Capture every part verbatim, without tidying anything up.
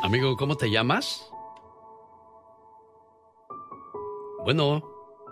Amigo, ¿cómo te llamas? Bueno,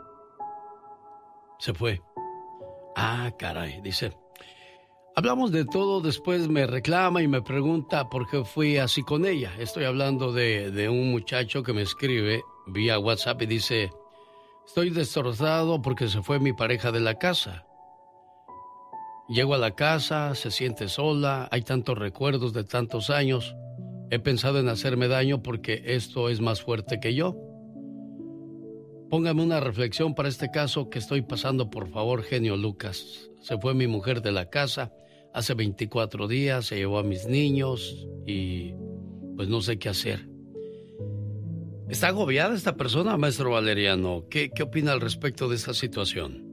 se fue. Ah, caray, dice. Hablamos de todo, después me reclama y me pregunta por qué fui así con ella. Estoy hablando de, de un muchacho que me escribe vía WhatsApp y dice, estoy destrozado porque se fue mi pareja de la casa. Llego a la casa, se siente sola, hay tantos recuerdos de tantos años. He pensado en hacerme daño porque esto es más fuerte que yo. Póngame una reflexión para este caso que estoy pasando, por favor, genio Lucas. Se fue mi mujer de la casa hace veinticuatro días, se llevó a mis niños y pues no sé qué hacer. ¿Está agobiada esta persona, maestro Valeriano? ¿Qué, qué opina al respecto de esta situación?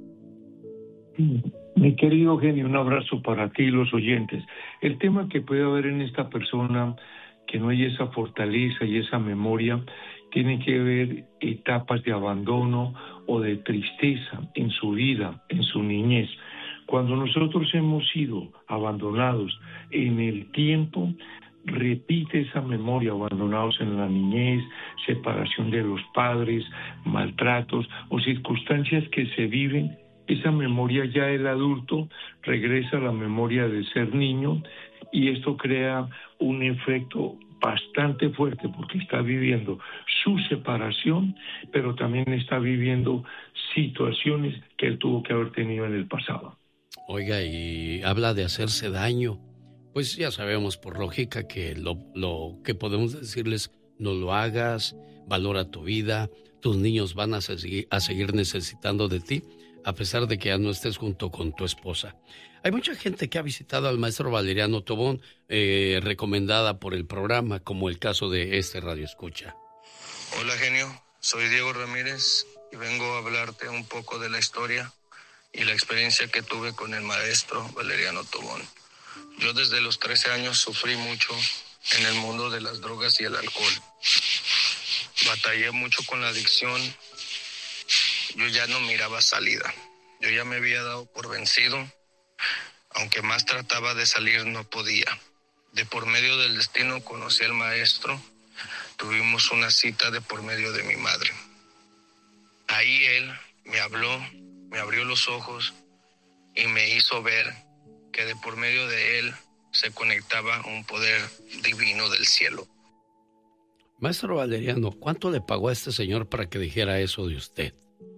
Mi querido genio, un abrazo para ti y los oyentes. El tema que puede haber en esta persona, que no hay esa fortaleza y esa memoria, tiene que ver etapas de abandono o de tristeza en su vida, en su niñez. Cuando nosotros hemos sido abandonados en el tiempo, repite esa memoria, abandonados en la niñez, separación de los padres, maltratos o circunstancias que se viven, esa memoria ya el adulto regresa a la memoria de ser niño y esto crea un efecto bastante fuerte porque está viviendo su separación, pero también está viviendo situaciones que él tuvo que haber tenido en el pasado. Oiga, y habla de hacerse daño. Pues ya sabemos por lógica que lo, lo que podemos decirles, no lo hagas, valora tu vida, tus niños van a seguir, a seguir necesitando de ti, a pesar de que ya no estés junto con tu esposa. Hay mucha gente que ha visitado al maestro Valeriano Tobón, eh, recomendada por el programa, como el caso de este Radio Escucha. Hola, genio, soy Diego Ramírez y vengo a hablarte un poco de la historia y la experiencia que tuve con el maestro Valeriano Tobón. Yo desde los trece años sufrí mucho en el mundo de las drogas y el alcohol. Batallé mucho con la adicción. Yo ya no miraba salida. Yo ya me había dado por vencido. Aunque más trataba de salir, no podía. De por medio del destino conocí al maestro. Tuvimos una cita de por medio de mi madre. Ahí él me habló, me abrió los ojos y me hizo ver que de por medio de él se conectaba un poder divino del cielo. Maestro Valeriano, ¿cuánto le pagó a este señor para que dijera eso de usted?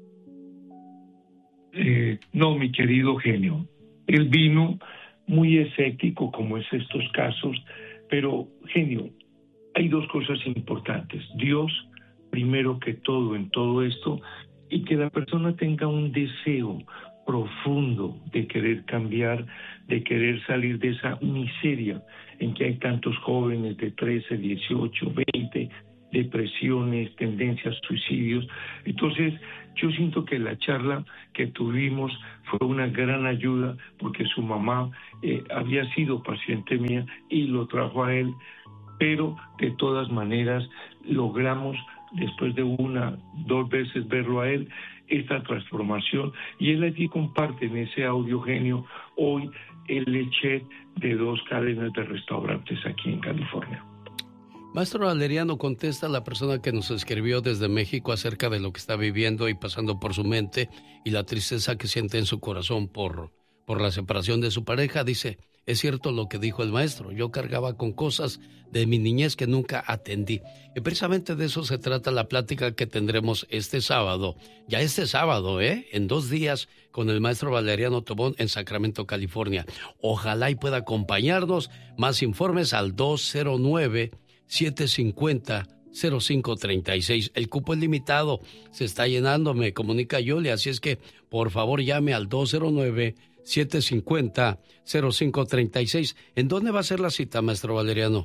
Eh, no, mi querido genio. Él vino muy escéptico, como es estos casos, pero, genio, hay dos cosas importantes. Dios, primero que todo en todo esto, y que la persona tenga un deseo profundo de querer cambiar, de querer salir de esa miseria en que hay tantos jóvenes de trece, dieciocho, veinte, depresiones, tendencias, suicidios. Entonces, yo siento que la charla que tuvimos fue una gran ayuda porque su mamá eh, había sido paciente mía y lo trajo a él, pero de todas maneras logramos, después de una, dos veces verlo a él, esta transformación, y él allí comparte en ese audio, genio, hoy el chef de dos cadenas de restaurantes aquí en California. Maestro Valeriano, contesta a la persona que nos escribió desde México acerca de lo que está viviendo y pasando por su mente y la tristeza que siente en su corazón por, por la separación de su pareja. Dice, es cierto lo que dijo el maestro, yo cargaba con cosas de mi niñez que nunca atendí. Y precisamente de eso se trata la plática que tendremos este sábado, ya este sábado, ¿eh? En dos días con el maestro Valeriano Tobón en Sacramento, California. Ojalá y pueda acompañarnos. Más informes al dos cero nueve, siete cinco cero, cero cinco tres seis. El cupo es limitado, se está llenando, me comunica Yoli, así es que por favor llame al dos cero nueve, siete cinco cero, cero cinco tres seis. ¿En dónde va a ser la cita, maestro Valeriano?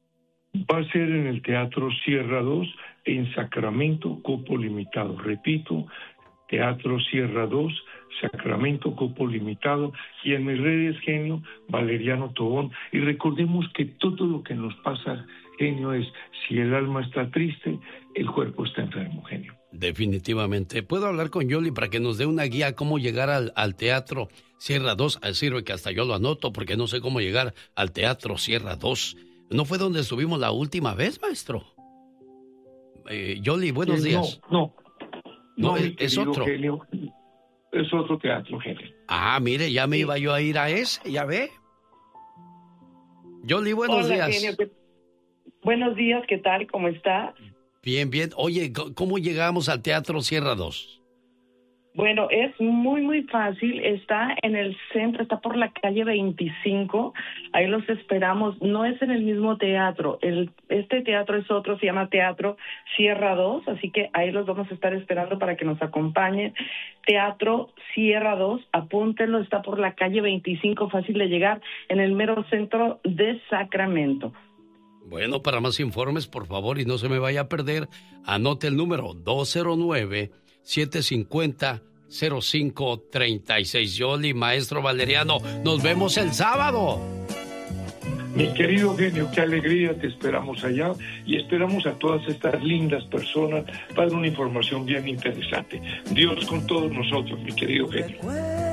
Va a ser en el Teatro Sierra dos, en Sacramento, cupo limitado. Repito, Teatro Sierra dos, Sacramento, cupo limitado. Y en mis redes, genio, Valeriano Tobón. Y recordemos que todo lo que nos pasa, genio, es si el alma está triste, el cuerpo está enfermo, genio. Definitivamente. ¿Puedo hablar con Yoli para que nos dé una guía a cómo llegar al, al Teatro Sierra dos? Sirve que hasta yo lo anoto porque no sé cómo llegar al Teatro Sierra dos. ¿No fue donde estuvimos la última vez, maestro? Eh, Yoli, buenos eh, días. No, no. No, no es, es otro. Genio, es otro teatro, Genio. Ah, mire, ya me Sí. iba yo a ir a ese, ya ve. Yoli, buenos Hola, días. Genio, ¿qué- Buenos días, ¿qué tal? ¿Cómo está? Bien, bien. Oye, ¿cómo llegamos al Teatro Sierra dos? Bueno, es muy, muy fácil. Está en el centro, está por la calle veinticinco. Ahí los esperamos. No es en el mismo teatro. El, este teatro es otro, se llama Teatro Sierra dos, así que ahí los vamos a estar esperando para que nos acompañen. Teatro Sierra dos, apúntenlo, está por la calle veinticinco, fácil de llegar, en el mero centro de Sacramento. Bueno, para más informes, por favor, y no se me vaya a perder, anote el número dos cero nueve, siete cinco cero, cero cinco tres seis. Yoli, maestro Valeriano, nos vemos el sábado. Mi querido Genio, qué alegría, te esperamos allá y esperamos a todas estas lindas personas para dar una información bien interesante. Dios con todos nosotros, mi querido Genio.